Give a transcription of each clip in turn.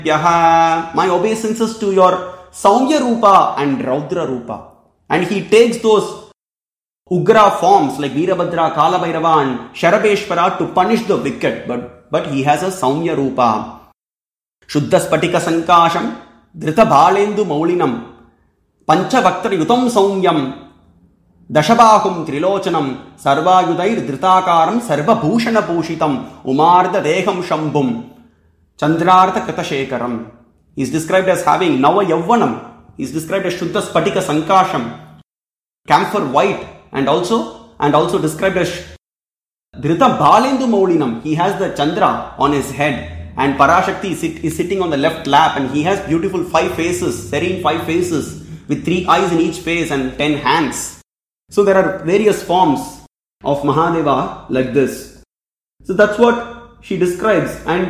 My obeisances to your Saumya Rupa and Raudra Rupa. And he takes those Ugra forms like Veerabhadra, Kalabhairava and Sharabeshwara to punish the wicked. But he has a Saumya Rupa. Shuddha Spatika Sankasham, Dhrita Bhalendu Maulinam, Pancha Bhaktar Yutam Saumyam, Dashabahum Trilochanam, Sarva Yudair Dritakaram, Sarva Bhushana Pushitam, Umarda Deham Shambhum, Chandrartha Katashekaram. He is described as having Nava Yavvanam. He is described as Shuddha Spatika Sankasham, camphor white, and also described as Dhrita Bhalendu Maulinam. He has the Chandra on his head. And Parashakti is sitting on the left lap, and he has beautiful 5 faces, serene 5 faces, with 3 eyes in each face and 10 hands. So there are various forms of Mahadeva like this. So that's what she describes. And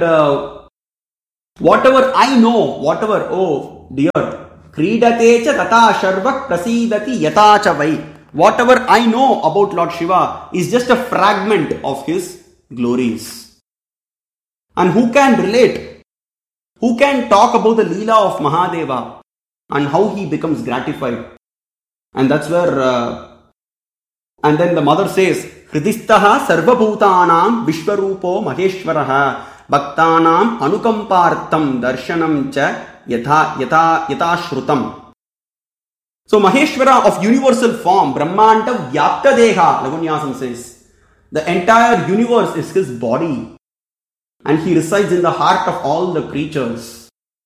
whatever I know, oh dear, Kridate cha tata sharvak prasidati yata cha vai. Whatever I know about Lord Shiva is just a fragment of his glories. And who can relate? Who can talk about the Leela of Mahadeva and how he becomes gratified? And that's where, and then the mother says, Hridistaha sarvabhutanam vishwarupo maheshwaraha bhaktanam anukampartam darshanam cha yata shrutam. So Maheshwara of universal form, Brahmanta Vyapta Deha, Lagunyasam says, the entire universe is his body. And he resides in the heart of all the creatures.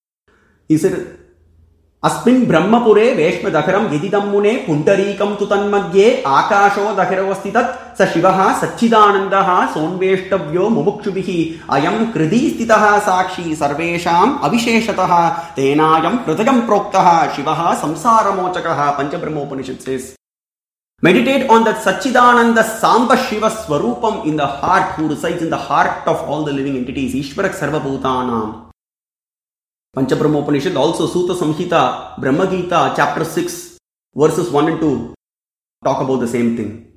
He said, Asmin Brahmapure Veshma Dakharam Yedidam Mune Puntarikam Tutanmadye Akasho Dakharavastitat Sa Shivaha Sachidanandaha Sonveshtavyo Mumukshubihi Ayam Kridistitaha Sakshi Sarvesham Avisheshataha Tenayam Kritayam Proktaha Shivaha Samsaramochakaha Panchabrahmopanishad says. Meditate on that Sachidananda Samba Shiva Swarupam in the heart, who resides in the heart of all the living entities. Ishvarak Sarva Bhutanam. Panchabrahmopanishad, also Sutta Samhita, Brahma Gita, chapter 6, verses 1 and 2, talk about the same thing.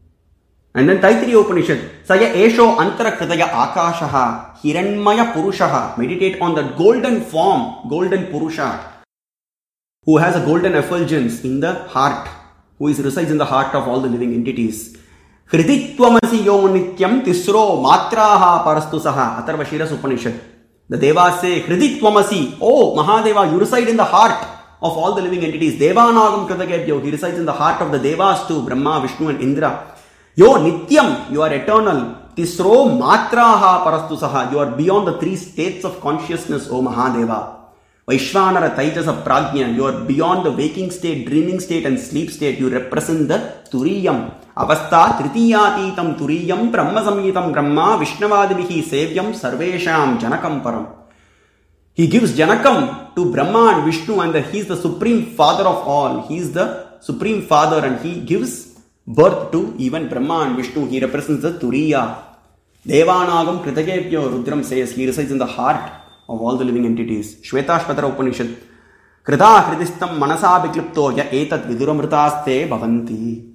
And then Taittiriya Upanishad, Saya Esho Antara Kritaya Akashaha, Hiranmaya Purushaha. Meditate on that golden form, golden Purusha, who has a golden effulgence in the heart, who resides in the heart of all the living entities. Hridittvamasi yo nityam tisro matraha parastusaha. Atharva Shiras Upanishad. The Devas say, Hridittvamasi, oh Mahadeva, you reside in the heart of all the living entities. Devanagam Kritakebhyo, he resides in the heart of the Devas too, Brahma, Vishnu and Indra. Yo nityam, you are eternal. Tisro matraha parastusaha, you are beyond the 3 states of consciousness, O Mahadeva. Vaishvanara Taijasa Prajna, you are beyond the waking state, dreaming state and sleep state. You represent the Turiyam. Avastha Tritiyatitam Turiyam Brahma Samyitam Brahma Vishnavadivihi Sevyam Sarvesham Janakam Param. He gives Janakam to Brahma and Vishnu, and he is the supreme father of all. He is the supreme father and he gives birth to even Brahma and Vishnu. He represents the Turiya. Devanagam Kritakebhyo, Rudram says, he resides in the heart of all the living entities. Shvetashvatara Upanishad. Krita Hridistam Manasa Viklipto Ya Etat Viduramritaste Bhavanti.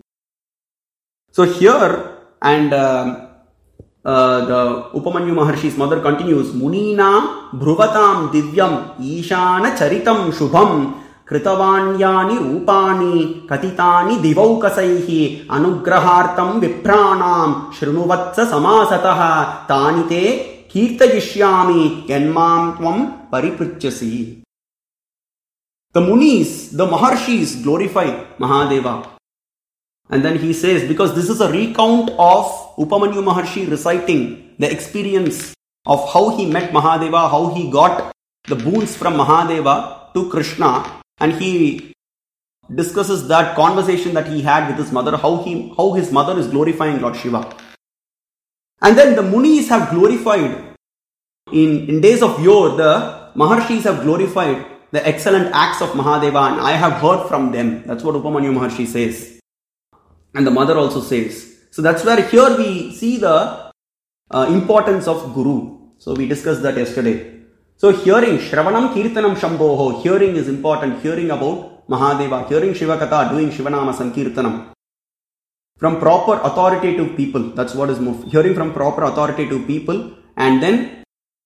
So here, and the Upamanyu Maharshi's mother continues, Munina Bhruvatam Divyam Ishana Charitam Shubham Kritavanyani Rupani Katitani Divaukasaihi Anugrahartam Vipranam Shrunuvatsa Samasataha Tanite Kirtayishyami Yanmam Tvam Paripritchasi. The Munis, the Maharshis glorify Mahadeva. And then he says, because this is a recount of Upamanyu Maharshi reciting the experience of how he met Mahadeva, how he got the boons from Mahadeva to Krishna, and he discusses that conversation that he had with his mother, how his mother is glorifying Lord Shiva. And then the Munis have glorified, in days of yore, the Maharshis have glorified the excellent acts of Mahadeva, and I have heard from them. That's what Upamanyu Maharshi says. And the mother also says. So that's where here we see the importance of Guru. So we discussed that yesterday. So hearing, Shravanam Kirtanam Shambhoho, hearing is important. Hearing about Mahadeva, hearing Shiva Katha, doing Shivanama Sankirtanam. From proper authoritative people. That's what is hearing from proper authoritative people. And then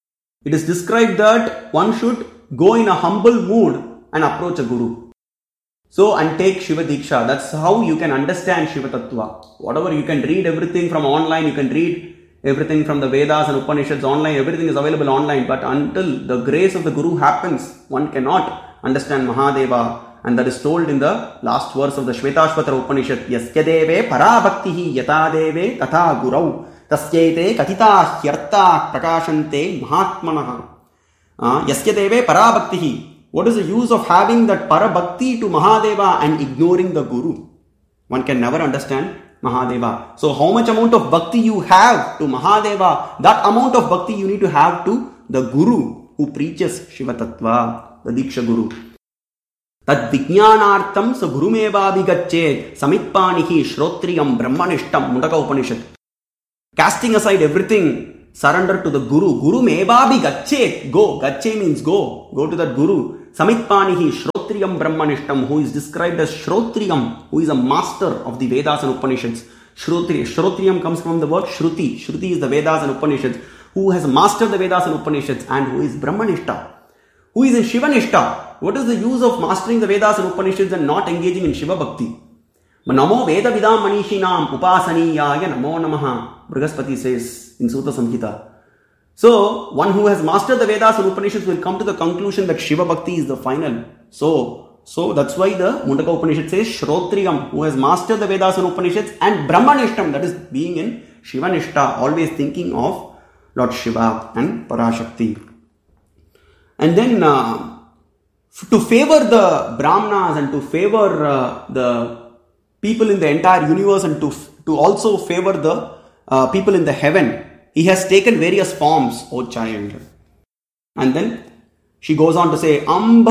It is described that one should go in a humble mood and approach a guru. So, and take Shiva Diksha. That's how you can understand Shiva Tattva. Whatever, you can read everything from online, you can read everything from the Vedas and Upanishads online, everything is available online. But until the grace of the Guru happens, one cannot understand Mahadeva. And that is told in the last verse of the Shvetashvatara Upanishad. Yasya deve parabhaktihi yata deve tatha gurau tasyete katita hyarta prakashante mahatmanaha. Yasya deve parabhaktihi. What is the use of having that parabhakti to Mahadeva and ignoring the Guru? One can never understand Mahadeva. So how much amount of bhakti you have to Mahadeva, that amount of bhakti you need to have to the Guru who preaches Shiva Tattva, the Diksha Guru. Tad vijnanartam sa gurumeva bhigachet samitpanihi shrotriyam brahmanishtam. Mundaka Upanishad. Casting aside everything, surrender to the Guru. Guru meva bhigachet. Go. Gache means go. Go to that Guru. Samitpanihi shrotriyam brahmanishtam, who is described as Shrotriyam, who is a master of the Vedas and Upanishads. Shrotriyam comes from the word Shruti. Shruti is the Vedas and Upanishads. Who has mastered the Vedas and Upanishads and who is Brahmanishta. Who is in Shivanishta. What is the use of mastering the Vedas and Upanishads and not engaging in Shiva Bhakti? Namo Veda Vidam Manishinam Upasaniyaya Namo Namaha. Brihaspati says in Sutta Samhita. So, one who has mastered the Vedas and Upanishads will come to the conclusion that Shiva Bhakti is the final. So that's why the Mundaka Upanishad says Shrotriyam, who has mastered the Vedas and Upanishads, and Brahmanishtam, that is being in Shivanishta, always thinking of Lord Shiva and Parashakti. And then to favor the Brahmanas and to favor the people in the entire universe and to also favor the people in the heaven, he has taken various forms, O child. And then she goes on to say, Amba